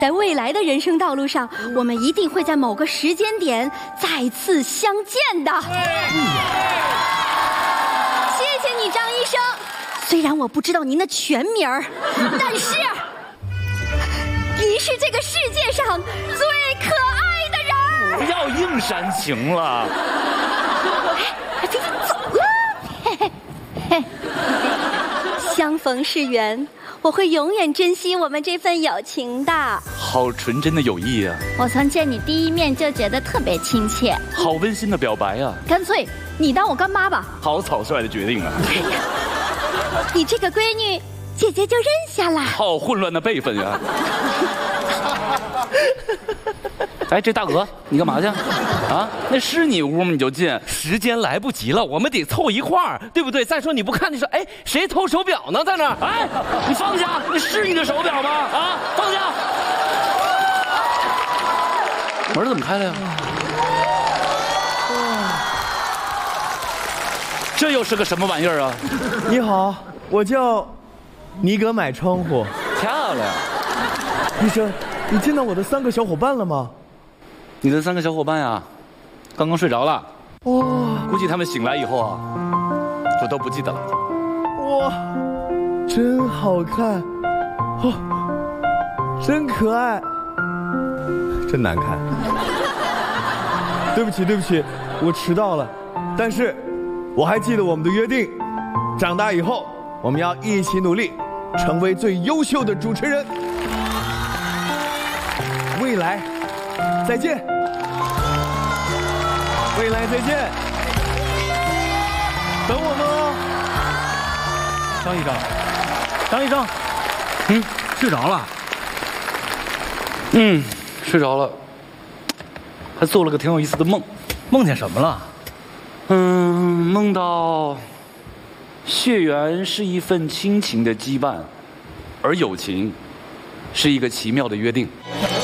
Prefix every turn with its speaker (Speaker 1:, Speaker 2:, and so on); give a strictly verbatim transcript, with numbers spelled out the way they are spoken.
Speaker 1: 在未来的人生道路上，我们一定会在某个时间点再次相见的。谢谢你，张医生。虽然我不知道您的全名儿，但是您是这个世界上最可爱的人。
Speaker 2: 不要硬煽情了。
Speaker 1: 哎，菲菲走了。嘿嘿嘿。相逢是缘，我会永远珍惜我们这份友情的。
Speaker 2: 好纯真的友谊啊！
Speaker 3: 我从见你第一面就觉得特别亲切。
Speaker 2: 好温馨的表白啊！
Speaker 3: 干脆你当我干妈吧。
Speaker 2: 好草率的决定啊！
Speaker 1: 哎呀，你这个闺女，姐姐就认下了。
Speaker 2: 好混乱的辈分呀！哎，这大鹅，你干嘛去？啊，那是你屋吗？你就进，
Speaker 4: 时间来不及了，我们得凑一块儿，对不对？再说你不看，你说，哎，谁偷手表呢？在那儿？哎，你放下，那是你的手表吗？啊，放下！
Speaker 2: 门怎么开了呀？这又是个什么玩意儿啊？
Speaker 5: 你好，我叫尼格买窗户。
Speaker 2: 漂亮！
Speaker 5: 医生，你见到我的三个小伙伴了吗？
Speaker 2: 你的三个小伙伴呀，刚刚睡着了。
Speaker 5: 哇，
Speaker 2: 估计他们醒来以后啊，就都不记得了。
Speaker 5: 哇，真好看，哦，真可爱，真难看。对不起，对不起，我迟到了。但是，我还记得我们的约定，长大以后我们要一起努力，成为最优秀的主持人。未来，再见。未来再见，等我们哦。
Speaker 6: 张医生，张医生，
Speaker 2: 嗯，
Speaker 6: 睡着了？
Speaker 2: 嗯，睡着了，还做了个挺有意思的梦。
Speaker 6: 梦见什么了？
Speaker 2: 嗯，梦到血缘是一份亲情的羁绊，而友情是一个奇妙的约定。